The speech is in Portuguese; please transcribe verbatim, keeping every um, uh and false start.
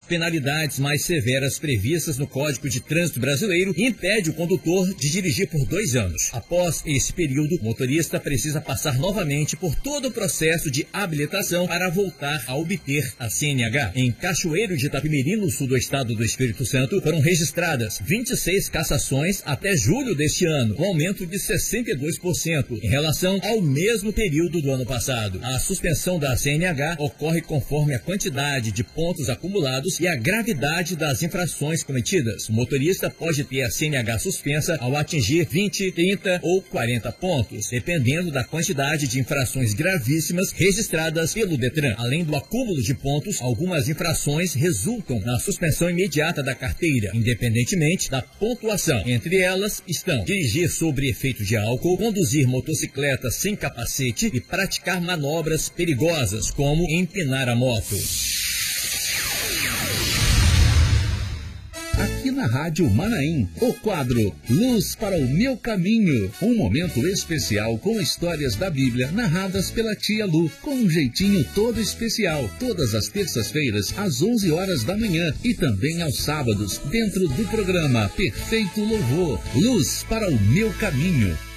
penalidades mais severas previstas no Código de Trânsito Brasileiro e impede o condutor de dirigir por dois anos. Após esse período, o motorista precisa passar novamente por todo o processo de habilitação para voltar a obter a C N H. Em Cachoeiro de Itapemirim, no sul do estado do Espírito Santo, foram registradas vinte e seis cassações até julho deste ano, um aumento de sessenta e dois por cento em relação ao mesmo período do ano passado. A suspensão da C N H ocorre conforme a quantidade de pontos acumulados e a gravidade das infrações cometidas. O motorista pode ter a C N H suspensa ao atingir vinte, trinta ou quarenta pontos, dependendo da quantidade de infrações gravíssimas registradas pelo Detran. Além do acúmulo de pontos, algumas infrações resultam na suspensão imediata da carteira, independentemente da pontuação. Entre elas estão dirigir sob efeito de álcool, conduzir motocicleta sem capacete e praticar manobras perigosas, como empinar a moto. Aqui na Rádio Manaim, o quadro Luz para o Meu Caminho. Um momento especial com histórias da Bíblia narradas pela tia Lu, com um jeitinho todo especial. Todas as terças-feiras, às onze horas da manhã e também aos sábados, dentro do programa Perfeito Louvor. Luz para o Meu Caminho.